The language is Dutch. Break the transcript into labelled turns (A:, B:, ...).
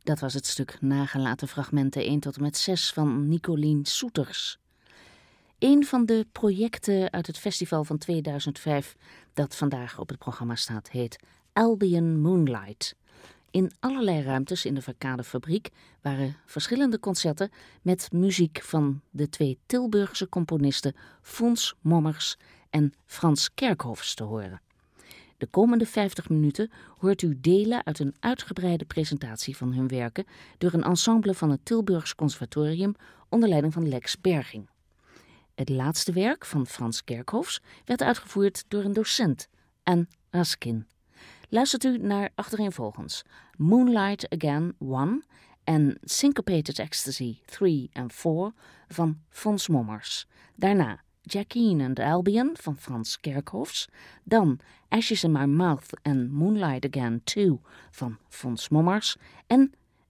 A: Dat was het stuk Nagelaten fragmenten 1 tot en met 6 van Nicolien Soeters. Een van de projecten uit het festival van 2005 dat vandaag op het programma staat heet Albion Moonlight. In allerlei ruimtes in de Verkadefabriek waren verschillende concerten met muziek van de 2 Tilburgse componisten Fons Mommers en Frans Kerkhoffs te horen. De komende 50 minuten hoort u delen uit een uitgebreide presentatie van hun werken door een ensemble van het Tilburgs Conservatorium onder leiding van Lex Berging. Het laatste werk van Frans Kerkhoffs werd uitgevoerd door een docent, Anne Raskin. Luistert u naar achtereenvolgens Moonlight Again 1 en Syncopated Ecstasy 3 en 4 van Fons Mommers. Daarna Jacqueline and Albion van Frans Kerkhoffs. Dan Ashes in My Mouth en Moonlight Again 2 van Fons Mommers. En